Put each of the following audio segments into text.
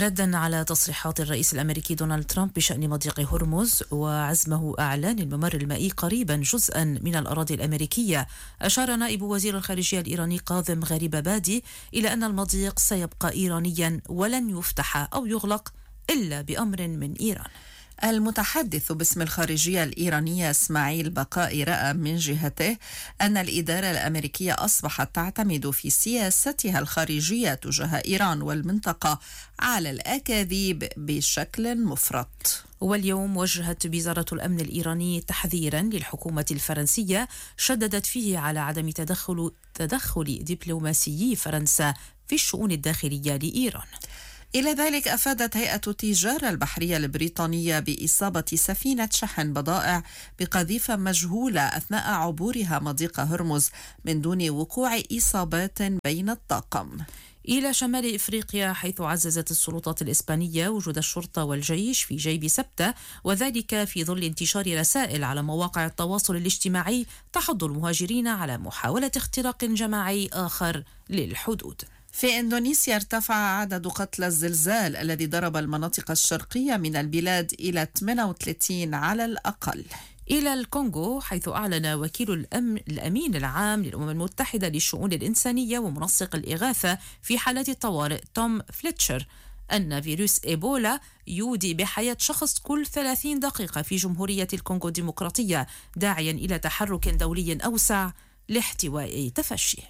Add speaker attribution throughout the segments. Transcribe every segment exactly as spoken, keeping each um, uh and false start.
Speaker 1: ردا على تصريحات الرئيس الأمريكي دونالد ترامب بشأن مضيق هرمز وعزمه أعلان الممر المائي قريبا جزءا من الأراضي الأمريكية، أشار نائب وزير الخارجية الإيراني كاظم غريبابادي إلى أن المضيق سيبقى إيرانيا ولن يفتح أو يغلق إلا بأمر من إيران.
Speaker 2: المتحدث باسم الخارجية الإيرانية إسماعيل بقائي رأى من جهته أن الإدارة الأمريكية أصبحت تعتمد في سياستها الخارجية تجاه إيران والمنطقة على الأكاذيب بشكل مفرط.
Speaker 1: واليوم وجهت وزارة الأمن الإيراني تحذيرا للحكومة الفرنسية شددت فيه على عدم تدخل تدخل دبلوماسيي فرنسا في الشؤون الداخلية لإيران.
Speaker 2: إلى ذلك أفادت هيئة التجارة البحرية البريطانية بإصابة سفينة شحن بضائع بقذيفة مجهولة أثناء عبورها مضيق هرمز من دون وقوع إصابات بين الطاقم.
Speaker 1: إلى شمال إفريقيا، حيث عززت السلطات الإسبانية وجود الشرطة والجيش في جيب سبتة، وذلك في ظل انتشار رسائل على مواقع التواصل الاجتماعي تحض المهاجرين على محاولة اختراق جماعي آخر للحدود.
Speaker 2: في إندونيسيا ارتفع عدد قتلى الزلزال الذي ضرب المناطق الشرقية من البلاد إلى ثمانية وثلاثين على الأقل.
Speaker 1: إلى الكونغو، حيث أعلن وكيل الأمن الأمين العام للأمم المتحدة للشؤون الإنسانية ومنسق الإغاثة في حالات الطوارئ توم فليتشر أن فيروس إيبولا يودي بحياة شخص كل ثلاثين دقيقة في جمهورية الكونغو الديمقراطية، داعيا إلى تحرك دولي أوسع لاحتواء تفشيه.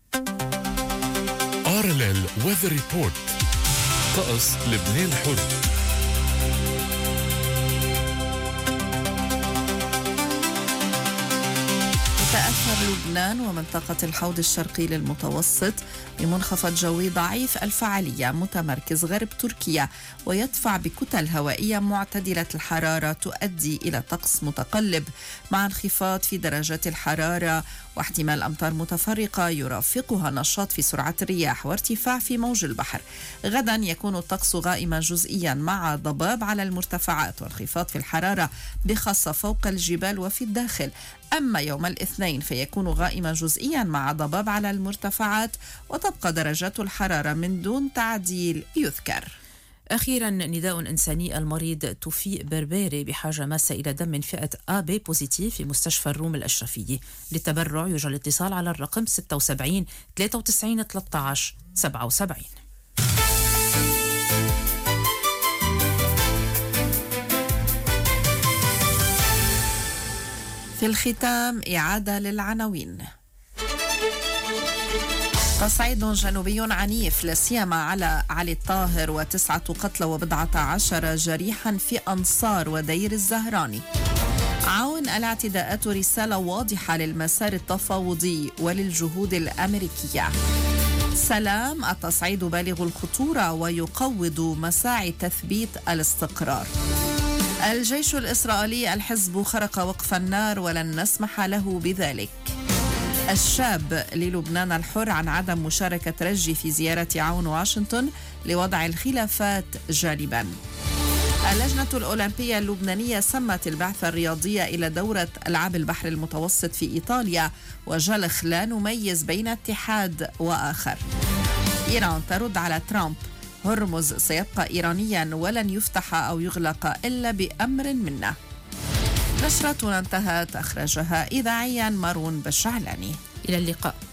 Speaker 3: بارلل ويذر ريبورت. طقس لبنان الحر.
Speaker 2: تأثر لبنان ومنطقة الحوض الشرقي للمتوسط بمنخفض جوي ضعيف الفعالية متمركز غرب تركيا، ويدفع بكتل هوائية معتدلة الحرارة تؤدي إلى طقس متقلب مع انخفاض في درجات الحرارة واحتمال أمطار متفرقة يرافقها نشاط في سرعة الرياح وارتفاع في موج البحر. غدا يكون الطقس غائما جزئيا مع ضباب على المرتفعات وانخفاض في الحرارة بخاصة فوق الجبال وفي الداخل. أما يوم الاثنين فيكون غائما جزئيا مع ضباب على المرتفعات وتبقى درجات الحرارة من دون تعديل يذكر.
Speaker 1: أخيرا نداء إنساني: المريض توفيق بربيري بحاجة ماسة إلى دم من فئة آ بي بوزيتيف في مستشفى الروم الأشرفي. للتبرع يرجى الاتصال على الرقم ستة وسبعين ثلاثة وتسعين ثلاثة عشر سبعة وسبعين.
Speaker 2: في الختام إعادة للعناوين. تصعيد جنوبي عنيف لا سيما على علي الطاهر وتسعة قتلى وبضعة عشر جريحا في أنصار ودير الزهراني. عون الاعتداءات رسالة واضحة للمسار التفاوضي وللجهود الأمريكية. سلام: التصعيد بالغ الخطورة ويقوض مساعي تثبيت الاستقرار. الجيش الإسرائيلي: الحزب خرق وقف النار ولن نسمح له بذلك. الشاب للبنان الحر عن عدم مشاركة رجي في زيارة عون واشنطن لوضع الخلافات جانبا. اللجنة الأولمبية اللبنانية سمت البعثة الرياضية إلى دورة ألعاب البحر المتوسط في إيطاليا، وجلخ: لا نميز بين اتحاد وآخر. إيران ترد على ترامب: هرمز سيبقى إيرانيا ولن يفتح أو يغلق إلا بأمر منا. نشرتنا انتهت، أخرجها إذاعيا مارون بالشعلاني.
Speaker 1: إلى اللقاء.